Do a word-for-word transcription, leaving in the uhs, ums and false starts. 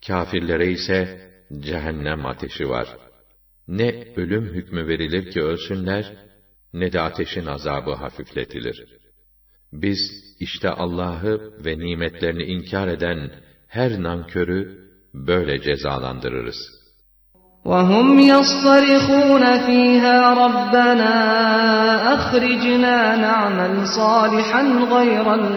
Kâfirlere ise cehennem ateşi var. Ne ölüm hükmü verilir ki ölsünler, ne de ateşin azabı hafifletilir. Biz işte Allah'ı ve nimetlerini inkar eden her nankörü böyle cezalandırırız. وَهُمْ يَصْطَرِخُونَ فِيهَا رَبَّنَا أَخْرِجْنَا نَعْمَلْ صَالِحًا غَيْرَ